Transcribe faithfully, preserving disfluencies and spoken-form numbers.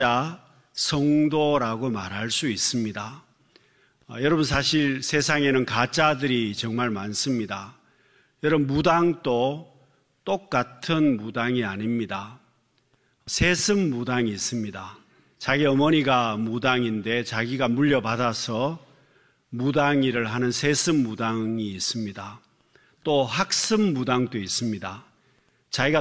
성도라고 말할 수 있습니다. 여러분, 사실 세상에는 가짜들이 정말 많습니다. 여러분, 무당도 똑같은 무당이 아닙니다. 세습 무당이 있습니다. 자기 어머니가 무당인데 자기가 물려받아서 무당 일을 하는 세습 무당이 있습니다. 또 학습 무당도 있습니다. 자기가